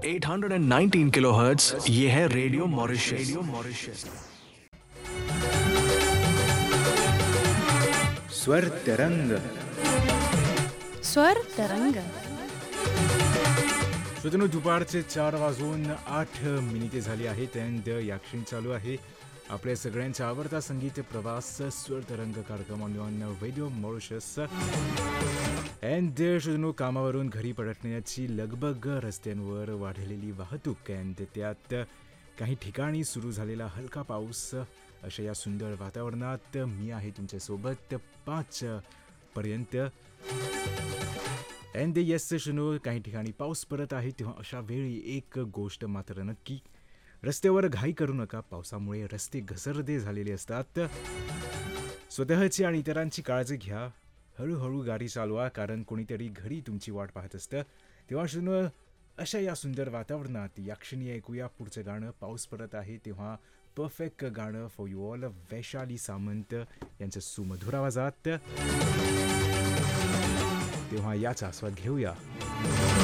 819 kilohertz, ये है radio Mauritius. Radio Mauritius. स्वर तरंग. स्वर तरंग. श्रोत्यांनो, दुपारचे 4:08 झाली आहेत अँड या क्षणी चालू आहे आपल्या सगळ्यांचा आवडता संगीत प्रवास स्वर तरंग कार्यक्रम ऑन रेडिओ मॉरिशस. अँड श्रोत्यांनो, कामावरून घरी परतण्याची लगबग, रस्त्यांवर वाढलेली वाहतूक अँड त्यात काही ठिकाणी सुरू झालेला हलका पाऊस, अशा या सुंदर वातावरणात मी आहे तुमच्यासोबत 5 पर्यंत. अँड येस श्रोत्यांनो, काही ठिकाणी पाऊस पडत आहे, तेव्हा अशा वेळी एक गोष्ट मात्र नक्की, रस्त्यावर घाई करू नका. पावसामुळे रस्ते घसरदे झालेले असतात. स्वतःची आणि इतरांची काळजी घ्या. हळूहळू गाडी चालवा, कारण कोणीतरी घरी तुमची वाट पाहत असतं. तेव्हा श्रोत्यांनो, अशा या सुंदर वातावरणात या क्षणी ऐकूया पुढचं गाणं. पाऊस पडत आहे तेव्हा परफेक्ट गाणं for you all, Vaishali Samant यांच्या सुमधुर आवाजात. तेव्हा याचा आस्वाद घेऊया.